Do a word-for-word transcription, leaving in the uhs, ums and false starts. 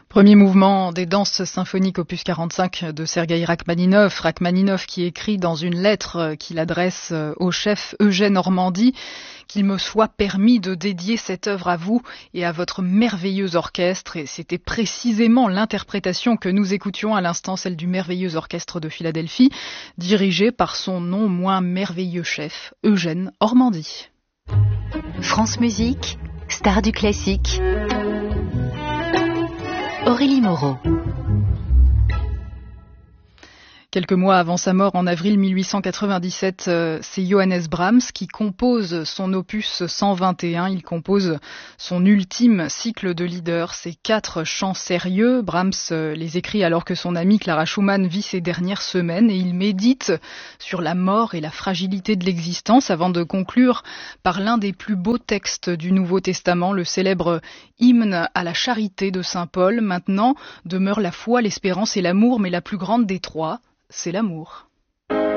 Premier mouvement des danses symphoniques opus quarante-cinq de Sergueï Rachmaninov. Rachmaninov qui écrit dans une lettre qu'il adresse au chef Eugène Ormandy qu'il me soit permis de dédier cette œuvre à vous et à votre merveilleux orchestre. Et c'était précisément l'interprétation que nous écoutions à l'instant, celle du merveilleux orchestre de Philadelphie, dirigé par son non moins merveilleux chef, Eugène Ormandy. France Musique, star du classique. Aurélie Moreau. Quelques mois avant sa mort en avril mille huit cent quatre-vingt-dix-sept, euh, c'est Johannes Brahms qui compose son opus cent vingt et un. Il compose son ultime cycle de lieder, ses quatre chants sérieux. Brahms euh, les écrit alors que son amie Clara Schumann vit ses dernières semaines et il médite sur la mort et la fragilité de l'existence avant de conclure par l'un des plus beaux textes du Nouveau Testament, le célèbre hymne à la charité de Saint Paul. Maintenant demeure la foi, l'espérance et l'amour, mais la plus grande des trois, c'est l'amour.